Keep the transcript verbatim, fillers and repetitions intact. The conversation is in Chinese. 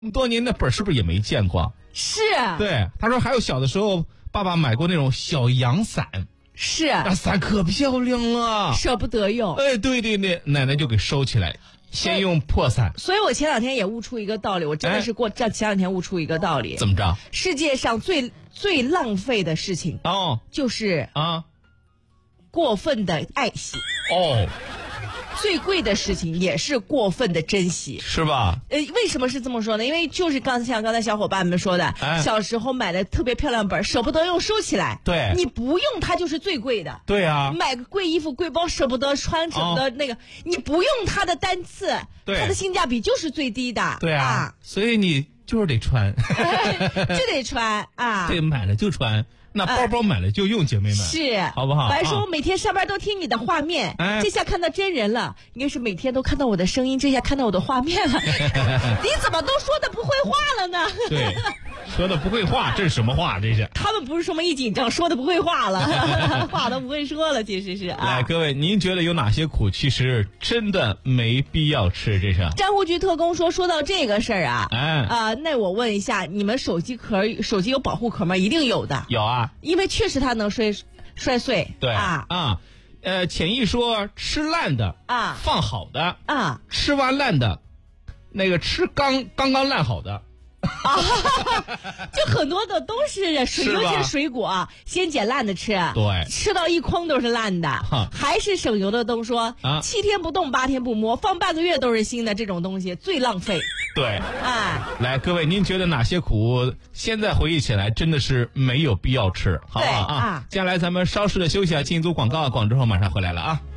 这么多年那本是不是也没见过？ 是。 对，他说还有小的时候爸爸买过那种小阳伞， 是， 那伞可漂亮了， 舍不得用。 哎，对对对，奶奶就给收起来，先用破伞。 所以我前两天也悟出一个道理，我真的是过这、哎、前两天悟出一个道理。 怎么着？ 世界上最最浪费的事情哦， 就是啊， 过分的爱惜。 哦。 最贵的事情也是过分的珍惜， 是吧？ 呃，为什么是这么说呢？因为就是刚才像刚才小伙伴们说的，哎、小时候买的特别漂亮本，舍不得用，收起来。 对， 你不用它就是最贵的。 对啊， 买个贵衣服、贵包舍不得穿，舍不得那个，哦、你不用它的单次，它的性价比就是最低的。 对啊， 啊所以你就是得穿， 就得穿啊。 对，买了就穿。那包包买了就用，姐妹们、 呃、是好不好？ 我还说我每天上班都听你的画面，哎、这下看到真人了，应该是每天都看到我的声音，这下看到我的画面了。你怎么都说的不会话了呢？ 对，说的不会话，这是什么话？这是他们不是说么一紧张说的不会话了，话都不会说了，其实是。啊、 来，各位，您觉得有哪些苦其实真的没必要吃？这是张护局特工说，说到这个事儿啊， 哎啊、呃，那我问一下，你们手机壳手机有保护壳吗？一定有的。 有啊。 因为确实它能摔摔碎。 对啊啊，呃，潜意说吃烂的啊， 放好的啊， 吃完烂的，那个吃刚刚刚烂好的。 啊，就很多的都是水，尤其是水果啊，先捡烂的吃， 对， 吃到一空都是烂的，还是省油的都说、啊、七天不动八天不摸，放半个月都是新的，这种东西最浪费。 对， 哎， 来，各位，您觉得哪些苦现在回忆起来真的是没有必要吃，好不好啊？ 啊， 接下来咱们稍事的休息啊，进一组广告，广之后马上回来了啊。